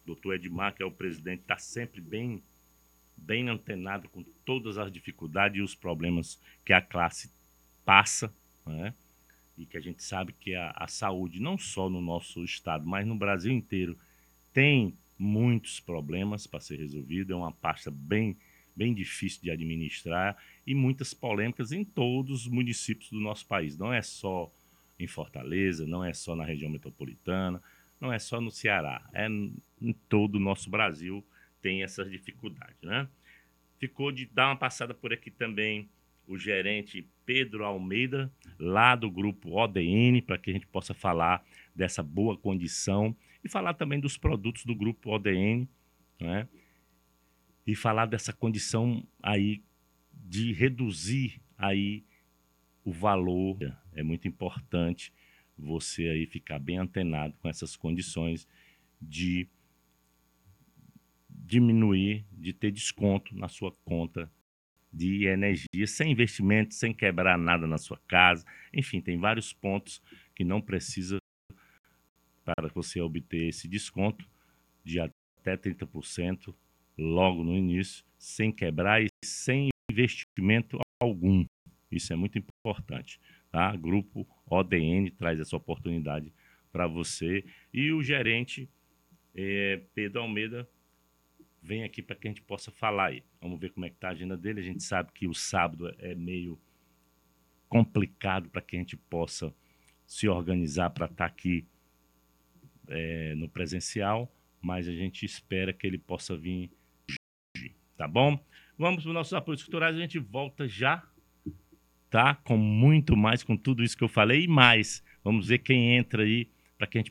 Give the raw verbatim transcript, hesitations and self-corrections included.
doutor Edmar, que é o presidente, está sempre bem, bem antenado com todas as dificuldades e os problemas que a classe passa, né? E que a gente sabe que a, a saúde, não só no nosso estado, mas no Brasil inteiro, tem muitos problemas para ser resolvido. É uma pasta bem, bem difícil de administrar e muitas polêmicas em todos os municípios do nosso país. Não é só em Fortaleza, não é só na região metropolitana, não é só no Ceará. É em todo o nosso Brasil tem essas dificuldades, né? Ficou de dar uma passada por aqui também o gerente Pedro Almeida, lá do grupo O D N, para que a gente possa falar dessa boa condição e falar também dos produtos do grupo O D N, né? E falar dessa condição aí de reduzir aí o valor. É muito importante você aí ficar bem antenado com essas condições de diminuir, de ter desconto na sua conta de energia, sem investimento, sem quebrar nada na sua casa. Enfim, tem vários pontos que não precisa para você obter esse desconto de até trinta por cento logo no início, sem quebrar e sem investimento algum. Isso é muito importante, tá? Grupo O D N traz essa oportunidade para você. E o gerente é, Pedro Almeida vem aqui para que a gente possa falar aí. Vamos ver como é que está a agenda dele. A gente sabe que o sábado é meio complicado para que a gente possa se organizar para estar aqui é, no presencial, mas a gente espera que ele possa vir hoje, tá bom? Vamos para os nossos apoios culturais, a gente volta já, tá? Com muito mais, com tudo isso que eu falei e mais. Vamos ver quem entra aí para que a gente